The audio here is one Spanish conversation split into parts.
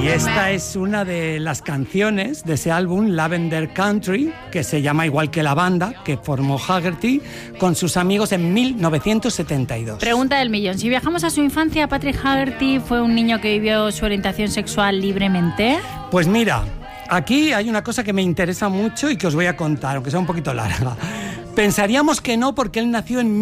Y esta es una de las canciones de ese álbum, Lavender Country, que se llama igual que la banda que formó Haggerty con sus amigos en 1972. Pregunta del millón. Si viajamos a su infancia, ¿Patrick Haggerty fue un niño que vivió su orientación sexual libremente? Pues mira, aquí hay una cosa que me interesa mucho y que os voy a contar, aunque sea un poquito larga. Pensaríamos que no, porque él nació en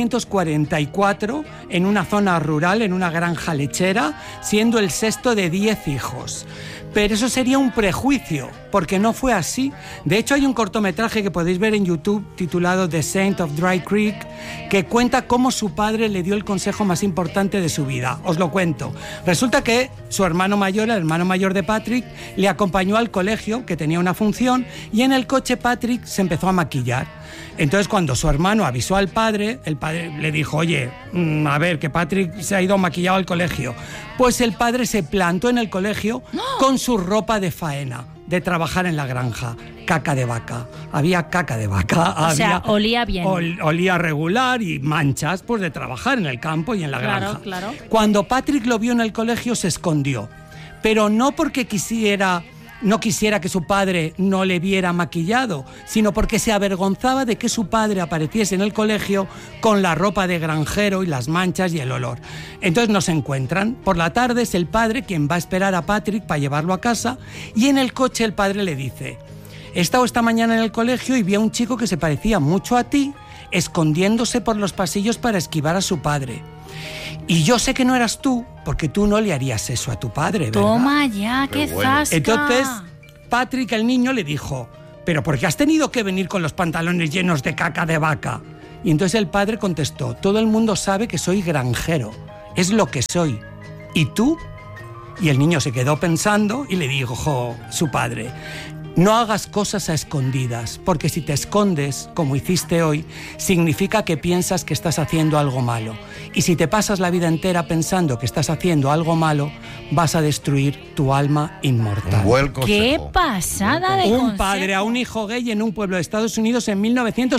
1944 en una zona rural, en una granja lechera, siendo el sexto de 10 hijos. Pero eso sería un prejuicio, porque no fue así. De hecho, hay un cortometraje que podéis ver en YouTube titulado The Saint of Dry Creek, que cuenta cómo su padre le dio el consejo más importante de su vida. Os lo cuento. Resulta que su hermano mayor, el hermano mayor de Patrick, le acompañó al colegio, que tenía una función, y en el coche Patrick se empezó a maquillar. Entonces, cuando su hermano avisó al padre, el padre le dijo, oye, a ver, que Patrick se ha ido maquillado al colegio. Pues el padre se plantó en el colegio con su ropa de faena, de trabajar en la granja. Caca de vaca. Había caca de vaca. O sea, olía bien. Olía regular y manchas, pues de trabajar en el campo y en la granja. Claro. Cuando Patrick lo vio en el colegio, se escondió. Pero no porque no quisiera que su padre no le viera maquillado, sino porque se avergonzaba de que su padre apareciese en el colegio con la ropa de granjero y las manchas y el olor. Entonces no se encuentran. Por la tarde es el padre quien va a esperar a Patrick para llevarlo a casa, y en el coche el padre le dice: he estado esta mañana en el colegio y vi a un chico que se parecía mucho a ti, escondiéndose por los pasillos para esquivar a su padre. Y yo sé que no eras tú, porque tú no le harías eso a tu padre, ¿verdad? Toma ya, qué zasca. Entonces, Patrick, el niño, le dijo: ¿pero por qué has tenido que venir con los pantalones llenos de caca de vaca? Y entonces el padre contestó: todo el mundo sabe que soy granjero, es lo que soy. ¿Y tú? Y el niño se quedó pensando y le dijo su padre: no hagas cosas a escondidas, porque si te escondes, como hiciste hoy, significa que piensas que estás haciendo algo malo. Y si te pasas la vida entera pensando que estás haciendo algo malo, vas a destruir tu alma inmortal. Un buen consejo. ¡Qué pasada de consejo! Un padre a un hijo gay en un pueblo de Estados Unidos en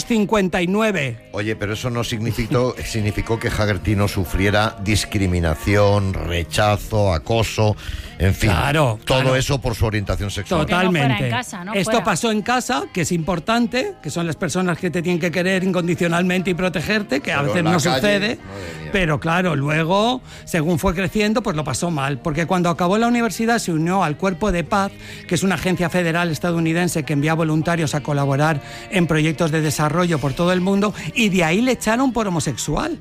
1959. Oye, pero eso no significó que Haggerty no sufriera discriminación, rechazo, acoso, en fin. Claro. Todo eso por su orientación sexual. Totalmente. Casa, ¿no? Esto pasó en casa, que es importante, que son las personas que te tienen que querer incondicionalmente y protegerte, que a veces no sucede. Pero claro, luego, según fue creciendo, pues lo pasó mal, porque cuando acabó la universidad se unió al Cuerpo de Paz, que es una agencia federal estadounidense que envía voluntarios a colaborar en proyectos de desarrollo por todo el mundo, y de ahí le echaron por homosexual.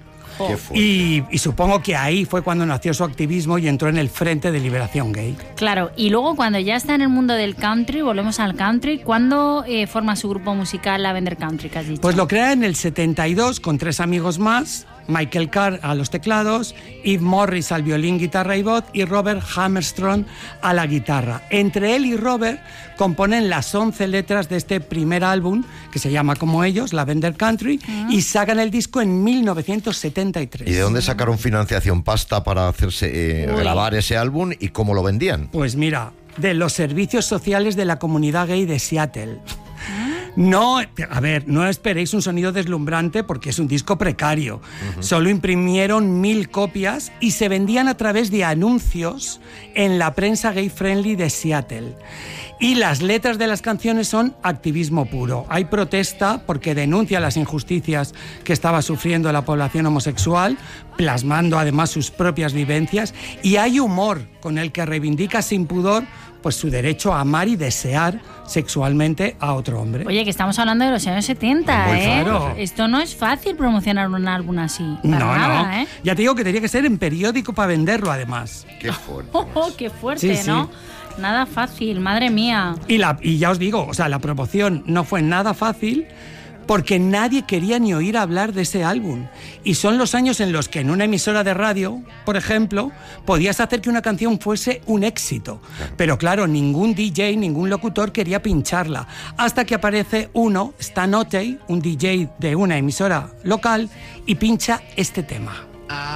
Y supongo que ahí fue cuando nació su activismo y entró en el Frente de Liberación Gay. Claro, y luego cuando ya está en el mundo del country, volvemos al country, ¿cuándo forma su grupo musical Lavender Country, que has dicho? Pues lo crea en el 72 con 3 amigos más: Michael Carr a los teclados, Eve Morris al violín, guitarra y voz, y Robert Hammerstrom a la guitarra. Entre él y Robert componen las 11 letras de este primer álbum, que se llama como ellos, Lavender Country, y sacan el disco en 1973. ¿Y de dónde sacaron financiación, pasta para hacerse grabar ese álbum, y cómo lo vendían? Pues mira, de los servicios sociales de la comunidad gay de Seattle. No, a ver, no esperéis un sonido deslumbrante porque es un disco precario. Solo imprimieron 1000 copias y se vendían a través de anuncios en la prensa gay friendly de Seattle. Y las letras de las canciones son activismo puro. Hay protesta porque denuncia las injusticias que estaba sufriendo la población homosexual, plasmando además sus propias vivencias, y hay humor con el que reivindica sin pudor pues su derecho a amar y desear sexualmente a otro hombre. Oye, que estamos hablando de los años 70, Muy claro. Esto no es fácil promocionar un álbum así. No. Ya te digo que tenía que ser en periódico para venderlo, además. Qué fuerte. Qué fuerte, Sí, ¿no? sí. Nada fácil, madre mía. Y ya os digo, o sea, la promoción no fue nada fácil, porque nadie quería ni oír hablar de ese álbum. Y son los años en los que en una emisora de radio, por ejemplo, podías hacer que una canción fuese un éxito. Pero claro, ningún DJ, ningún locutor quería pincharla. Hasta que aparece Stan Otey, un DJ de una emisora local, y pincha este tema.